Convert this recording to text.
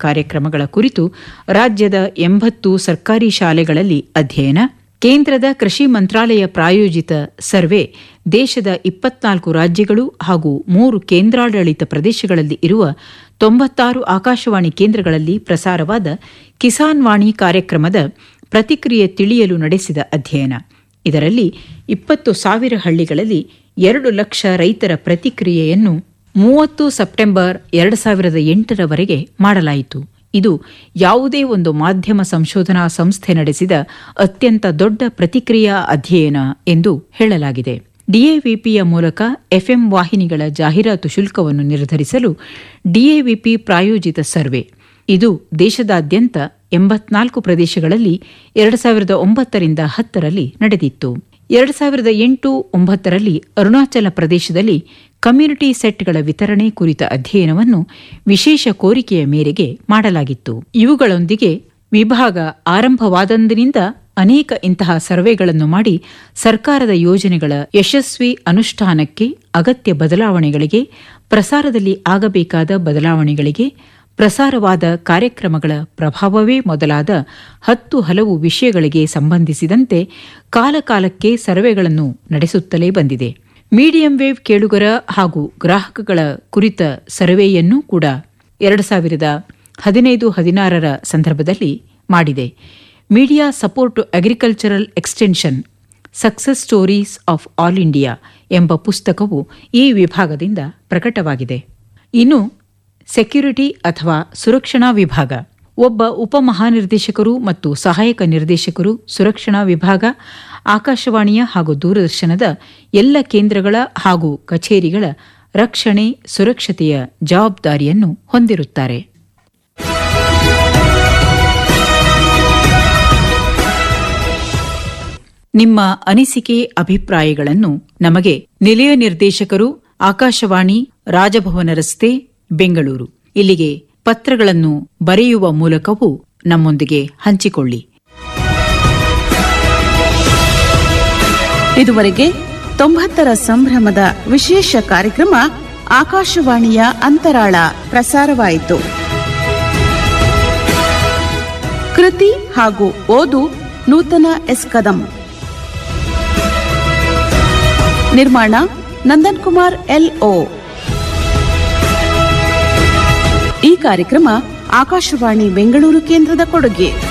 ಕಾರ್ಯಕ್ರಮಗಳ ಕುರಿತು ರಾಜ್ಯದ 80 ಸರ್ಕಾರಿ ಶಾಲೆಗಳಲ್ಲಿ ಅಧ್ಯಯನ. ಕೇಂದ್ರದ ಕೃಷಿ ಮಂತ್ರಾಲಯ ಪ್ರಾಯೋಜಿತ ಸರ್ವೆ ದೇಶದ 24 ರಾಜ್ಯಗಳು ಹಾಗೂ 3 ಕೇಂದ್ರಾಡಳಿತ ಪ್ರದೇಶಗಳಲ್ಲಿ ಇರುವ 96 ಆಕಾಶವಾಣಿ ಕೇಂದ್ರಗಳಲ್ಲಿ ಪ್ರಸಾರವಾದ ಕಿಸಾನ್ ವಾಣಿ ಕಾರ್ಯಕ್ರಮದ ಪ್ರತಿಕ್ರಿಯೆ ತಿಳಿಯಲು ನಡೆಸಿದ ಅಧ್ಯಯನ. ಇದರಲ್ಲಿ 20,000 ಹಳ್ಳಿಗಳಲ್ಲಿ 2 ಲಕ್ಷ ರೈತರ ಪ್ರತಿಕ್ರಿಯೆಯನ್ನು 30 ಸೆಪ್ಟೆಂಬರ್ 2008 ಮಾಡಲಾಯಿತು. ಇದು ಯಾವುದೇ ಒಂದು ಮಾಧ್ಯಮ ಸಂಶೋಧನಾ ಸಂಸ್ಥೆ ನಡೆಸಿದ ಅತ್ಯಂತ ದೊಡ್ಡ ಪ್ರತಿಕ್ರಿಯಾ ಅಧ್ಯಯನ ಎಂದು ಹೇಳಲಾಗಿದೆ. ಡಿಎವಿಪಿಯ ಮೂಲಕ ಎಫ್ಎಂ ವಾಹಿನಿಗಳ ಜಾಹೀರಾತು ಶುಲ್ಕವನ್ನು ನಿರ್ಧರಿಸಲು ಡಿಎವಿಪಿ ಪ್ರಾಯೋಜಿತ ಸರ್ವೆ ಇದು ದೇಶದಾದ್ಯಂತ 84 ಪ್ರದೇಶಗಳಲ್ಲಿ 2009-10 ನಡೆದಿತ್ತು. 2008-9 ಅರುಣಾಚಲ ಪ್ರದೇಶದಲ್ಲಿ ಕಮ್ಯುನಿಟಿ ಸೆಟ್ಗಳ ವಿತರಣೆ ಕುರಿತ ಅಧ್ಯಯನವನ್ನು ವಿಶೇಷ ಕೋರಿಕೆಯ ಮೇರೆಗೆ ಮಾಡಲಾಗಿತ್ತು. ಇವುಗಳೊಂದಿಗೆ ವಿಭಾಗ ಆರಂಭವಾದಂದಿನಿಂದ ಅನೇಕ ಇಂತಹ ಸರ್ವೆಗಳನ್ನು ಮಾಡಿ ಸರ್ಕಾರದ ಯೋಜನೆಗಳ ಯಶಸ್ವಿ ಅನುಷ್ಠಾನಕ್ಕೆ, ಅಗತ್ಯ ಬದಲಾವಣೆಗಳಿಗೆ, ಪ್ರಸಾರದಲ್ಲಿ ಆಗಬೇಕಾದ ಬದಲಾವಣೆಗಳಿಗೆ, ಪ್ರಸಾರವಾದ ಕಾರ್ಯಕ್ರಮಗಳ ಪ್ರಭಾವವೇ ಮೊದಲಾದ 10 ಹಲವು ವಿಷಯಗಳಿಗೆ ಸಂಬಂಧಿಸಿದಂತೆ ಕಾಲಕಾಲಕ್ಕೆ ಸರ್ವೆಗಳನ್ನು ನಡೆಸುತ್ತಲೇ ಬಂದಿದೆ. ಮೀಡಿಯಂ ವೇವ್ ಕೇಳುಗರ ಹಾಗೂ ಗ್ರಾಹಕಗಳ ಕುರಿತ ಸರ್ವೆಯನ್ನೂ ಕೂಡ 2015-16 ಸಂದರ್ಭದಲ್ಲಿ ಮಾಡಿದೆ. Media support to agricultural extension success stories of all India ಎಂಬ ಪುಸ್ತಕವು ಈ ವಿಭಾಗದಿಂದ ಪ್ರಕಟವಾಗಿದೆ. ಇನ್ನು ಸೆಕ್ಯೂರಿಟಿ ಅಥವಾ ಸುರಕ್ಷಣಾ ವಿಭಾಗ, ಒಬ್ಬ ಉಪಮಹಾನಿರ್ದೇಶಕರು ಮತ್ತು ಸಹಾಯಕ ನಿರ್ದೇಶಕರು ಸುರಕ್ಷಣಾ ವಿಭಾಗ ಆಕಾಶವಾಣಿಯ ಹಾಗೂ ದೂರದರ್ಶನದ ಎಲ್ಲ ಕೇಂದ್ರಗಳ ಹಾಗೂ ಕಚೇರಿಗಳ ರಕ್ಷಣೆ, ಸುರಕ್ಷತೆಯ ಜವಾಬ್ದಾರಿಯನ್ನು ಹೊಂದಿರುತ್ತಾರೆ. ನಿಮ್ಮ ಅನಿಸಿಕೆ, ಅಭಿಪ್ರಾಯಗಳನ್ನು ನಮಗೆ ನಿಲಯ ನಿರ್ದೇಶಕರು, ಆಕಾಶವಾಣಿ, ರಾಜಭವನ ರಸ್ತೆ, ಬೆಂಗಳೂರು ಇಲ್ಲಿಗೆ ಪತ್ರಗಳನ್ನು ಬರೆಯುವ ಮೂಲಕವೂ ನಮ್ಮೊಂದಿಗೆ ಹಂಚಿಕೊಳ್ಳಿ. ಇದುವರೆಗೆ 90ರ ಸಂಭ್ರಮದ ವಿಶೇಷ ಕಾರ್ಯಕ್ರಮ ಆಕಾಶವಾಣಿಯ ಅಂತರಾಳ ಪ್ರಸಾರವಾಯಿತು. ಕೃತಿ ಹಾಗೂ ಓದು ನೂತನ ಎಸ್ ಕದಂ. ನಿರ್ಮಾಣ ನಂದನ್ ಕುಮಾರ್ LO. ಈ ಕಾರ್ಯಕ್ರಮ ಆಕಾಶವಾಣಿ ಬೆಂಗಳೂರು ಕೇಂದ್ರದ ಕೊಡುಗೆ.